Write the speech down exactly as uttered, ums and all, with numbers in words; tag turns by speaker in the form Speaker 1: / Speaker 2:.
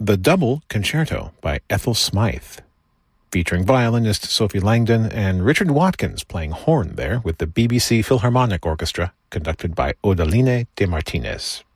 Speaker 1: The Double Concerto by Ethel Smythe, featuring violinist Sophie Langdon and Richard Watkins playing horn there with the B B C Philharmonic Orchestra, conducted by Odaline de Martinez.